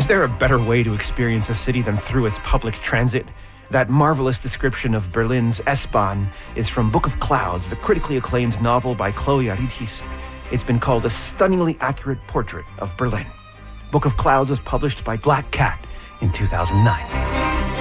there a better way to experience a city than through its public transit? That marvelous description of Berlin's S-Bahn is from Book of Clouds, the critically acclaimed novel by Chloe Aritis. It's been called a stunningly accurate portrait of Berlin. Book of Clouds was published by Black Cat in 2009.